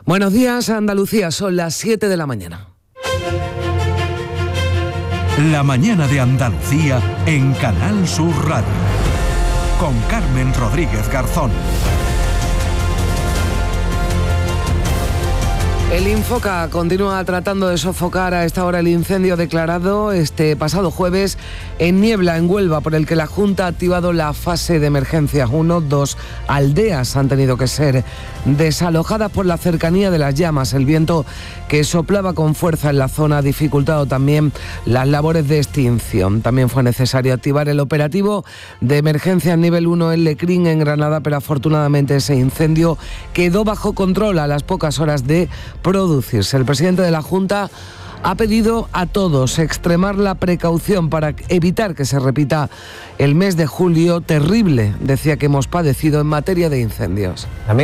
Buenos días, Andalucía, son las 7 de la mañana. La mañana de Andalucía en Canal Sur Radio. Con Carmen Rodríguez Garzón. El Infoca continúa tratando de sofocar a esta hora el incendio declarado este pasado jueves en Niebla, en Huelva, por el que la Junta ha activado la fase de emergencia 1. 2 aldeas han tenido que ser desalojadas por la cercanía de las llamas. El viento que soplaba con fuerza en la zona ha dificultado también las labores de extinción. También fue necesario activar el operativo de emergencia nivel 1 en Lecrín, en Granada, pero afortunadamente ese incendio quedó bajo control a las pocas horas de producirse. El presidente de la Junta ha pedido a todos extremar la precaución para evitar que se repita el mes de julio terrible, decía, que hemos padecido en materia de incendios.